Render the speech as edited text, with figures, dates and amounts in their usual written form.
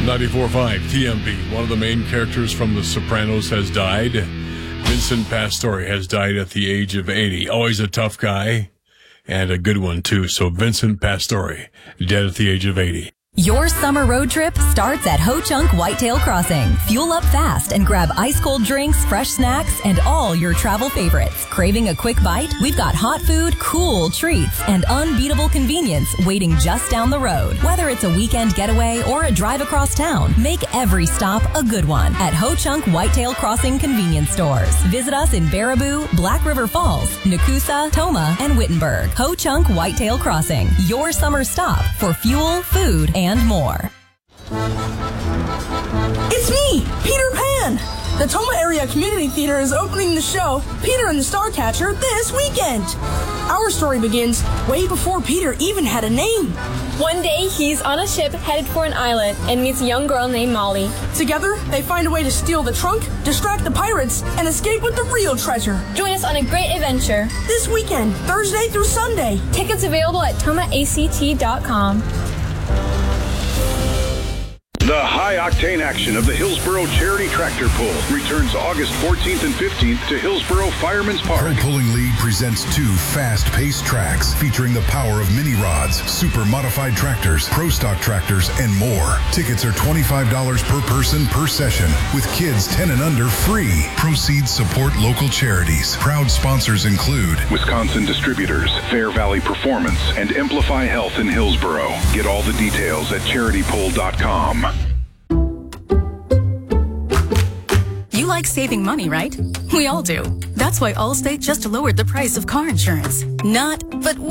94.5 TMB. One of the main characters from The Sopranos has died. Vincent Pastore has died at the age of 80. Always a tough guy and a good one, too. So Vincent Pastore, dead at the age of 80. Your summer road trip starts at Ho Chunk Whitetail Crossing. Fuel up fast and grab ice-cold drinks, fresh snacks, and all your travel favorites. Craving a quick bite? We've got hot food, cool treats, and unbeatable convenience waiting just down the road. Whether it's a weekend getaway or a drive across town, make every stop a good one at Ho Chunk Whitetail Crossing convenience stores. Visit us in Baraboo, Black River Falls, Nakusa, Toma, and Wittenberg. Ho Chunk Whitetail Crossing, your summer stop for fuel, food, and more. It's me, Peter Pan! The Toma Area Community Theater is opening the show Peter and the Starcatcher this weekend. Our story begins way before Peter even had a name. One day, he's on a ship headed for an island and meets a young girl named Molly. Together, they find a way to steal the trunk, distract the pirates, and escape with the real treasure. Join us on a great adventure. This weekend, Thursday through Sunday. Tickets available at tomaact.com. The high-octane action of the Hillsboro Charity Tractor Pull returns August 14th and 15th to Hillsboro Fireman's Park. Pro Pulling League presents 2 fast-paced tracks featuring the power of mini rods, super modified tractors, pro stock tractors, and more. Tickets are $25 per person per session, with kids 10 and under free. Proceeds support local charities. Proud sponsors include Wisconsin Distributors, Fair Valley Performance, and Amplify Health in Hillsboro. Get all the details at charitypull.com. You like saving money, right? We all do. That's why Allstate just lowered the price of car insurance. But